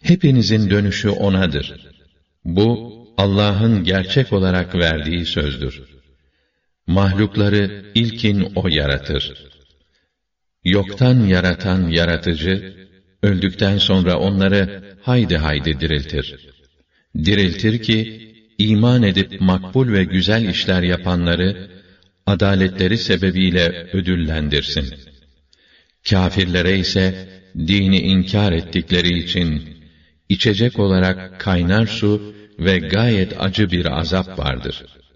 hepinizin dönüşü O'nadır. Bu, Allah'ın gerçek olarak verdiği sözdür. Mahlukları ilkin O yaratır. Yoktan yaratan yaratıcı, öldükten sonra onları haydi haydi diriltir. Diriltir ki, iman edip makbul ve güzel işler yapanları, adaletleri sebebiyle ödüllendirsin. Kâfirlere ise, dini inkar ettikleri için, içecek olarak kaynar su ve gayet acı bir azap vardır.